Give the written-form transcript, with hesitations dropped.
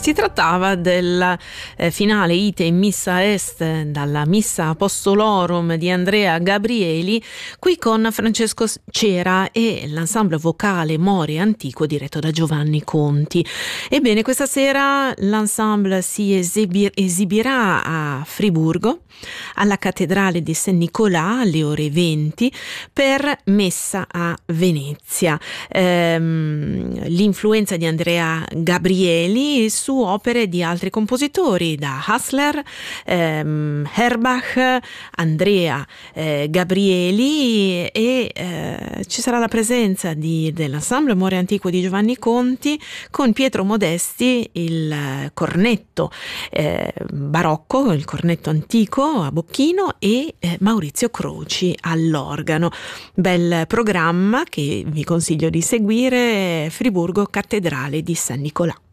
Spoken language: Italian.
Si trattava del finale ite in missa est dalla Missa Apostolorum di Andrea Gabrieli, qui con Francesco Cera e l'ensemble vocale More Antico diretto da Giovanni Conti. Ebbene, questa sera l'ensemble si esibirà a Friburgo, alla Cattedrale di San Nicolà alle ore 20 per Messa a Venezia. L'influenza di Andrea Gabrieli su opere di altri compositori, da Hassler, Herbach, Andrea Gabrieli, e ci sarà la presenza dell'ensemble More Antico di Giovanni Conti con Pietro Modesti, il cornetto barocco, il cornetto antico a bocchino, e Maurizio Croci all'organo. Bel programma che vi consiglio di seguire, Friburgo, Cattedrale di San Nicolà.